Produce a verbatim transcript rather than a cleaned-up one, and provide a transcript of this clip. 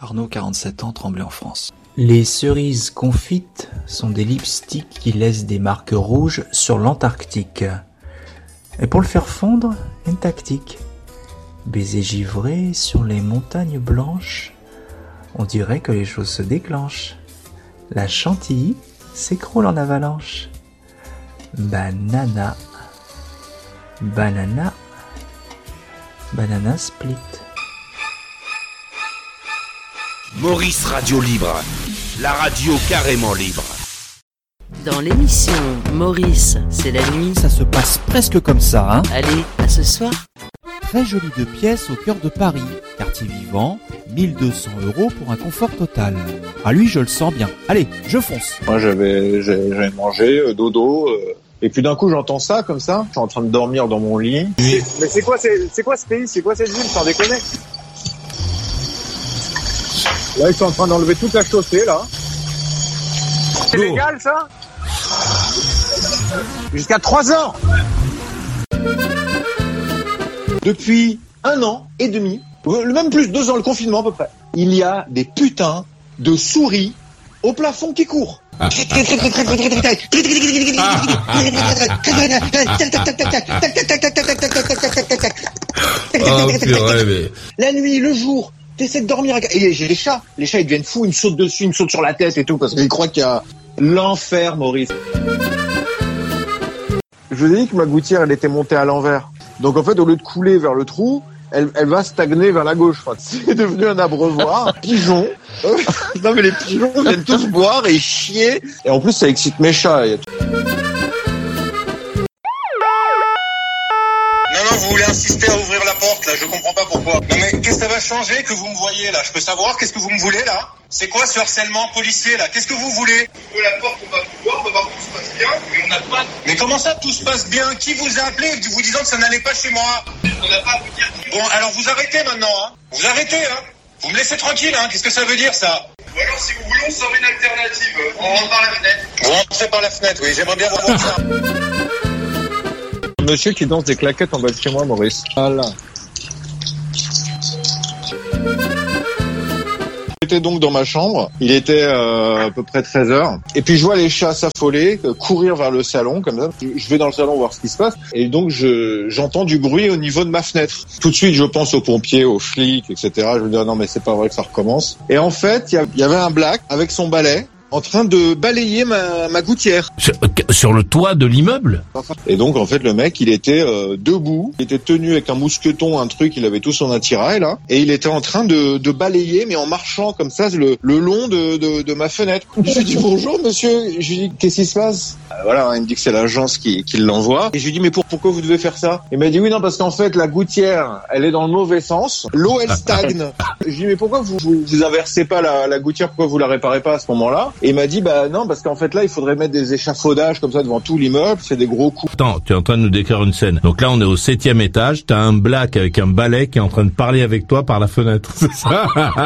Arnaud, quarante-sept ans, Tremblay en France. Les cerises confites sont des lipsticks qui laissent des marques rouges sur l'Antarctique. Et pour le faire fondre, une tactique. Baiser givré sur les montagnes blanches, on dirait que les choses se déclenchent. La chantilly s'écroule en avalanche. Banana, banana, banana split. Maurice Radio Libre, la radio carrément libre. Dans l'émission Maurice, c'est la nuit. Ça se passe presque comme ça, hein. Allez, à ce soir. Très jolie deux pièces au cœur de Paris. Quartier vivant, mille deux cents euros pour un confort total. Ah lui, je le sens bien. Allez, je fonce. Moi, j'avais, j'avais mangé, euh, dodo, euh, et puis d'un coup, j'entends ça comme ça. Je suis en train de dormir dans mon lit. Mais c'est quoi, c'est, c'est quoi ce pays? C'est quoi cette ville? Sans déconner. Là, ils sont en train d'enlever toute la chaussée, là. C'est légal, ça? Jusqu'à trois ans. Depuis un an et demi, même plus, deux ans, le confinement à peu près, il y a des putains de souris au plafond qui courent. Oh, purée, mais... La nuit, le jour, t'essaies de dormir. Et j'ai les chats. Les chats, ils deviennent fous. Ils me sautent dessus, ils me sautent sur la tête et tout, parce qu'ils croient qu'il y a l'enfer, Maurice. Je vous ai dit que ma gouttière, elle était montée à l'envers. Donc en fait, au lieu de couler vers le trou, elle, elle va stagner vers la gauche. Enfin, c'est devenu un abreuvoir. Pigeons. Non mais les pigeons viennent tous boire et chier. Et en plus, ça excite mes chats. Non, non, vous voulez insister à ouvrir la porte, là, je comprends pas pourquoi. Non mais, qu'est-ce que ça va changer que vous me voyez, là? Je peux savoir, qu'est-ce que vous me voulez, là? C'est quoi ce harcèlement policier, là? Qu'est-ce que vous voulez? Ouvre la porte, on va vous voir, on va voir que tout se passe bien, mais on n'a pas... Mais comment ça, tout se passe bien? Qui vous a appelé, vous disant que ça n'allait pas chez moi? On n'a pas à vous dire... Bon, alors vous arrêtez maintenant, hein? Vous arrêtez, hein? Vous me laissez tranquille, hein? Qu'est-ce que ça veut dire, ça? Ou alors, si vous voulez, on sort une alternative. On rentre par la fenêtre. Vous rentrez par la fenêtre, oui, j'aimerais bien voir ça. Monsieur qui danse des claquettes en bas de chez moi, Maurice. Voilà. J'étais donc dans ma chambre, il était euh, à peu près treize heures, et puis je vois les chats s'affoler, euh, courir vers le salon, comme ça. Je vais dans le salon voir ce qui se passe, et donc je j'entends du bruit au niveau de ma fenêtre. Tout de suite, je pense aux pompiers, aux flics, et cetera. Je me dis, ah non, mais c'est pas vrai que ça recommence. Et en fait, il y, y avait un black avec son balai, en train de balayer ma, ma gouttière. Sur, sur le toit de l'immeuble? Et donc, en fait, le mec, il était euh, debout, il était tenu avec un mousqueton, un truc, il avait tout son attirail, là, et il était en train de, de balayer, mais en marchant comme ça, le, le long de, de, de ma fenêtre. Je lui dis, bonjour, monsieur. Je lui dis, qu'est-ce qui se passe? euh, Voilà, hein, il me dit que c'est l'agence qui, qui l'envoie. Et je lui dis, mais pour, pourquoi vous devez faire ça? Il m'a dit, oui, non, parce qu'en fait, la gouttière, elle est dans le mauvais sens. L'eau, elle stagne. Je lui dis, mais pourquoi vous, vous, vous inversez pas la, la gouttière? Pourquoi vous la réparez pas à ce moment-là? Et il m'a dit, bah non, parce qu'en fait là, il faudrait mettre des échafaudages comme ça devant tout l'immeuble, c'est des gros coups. Attends, tu es en train de nous décrire une scène. Donc là, on est au septième étage, t'as un black avec un balai qui est en train de parler avec toi par la fenêtre, c'est ça?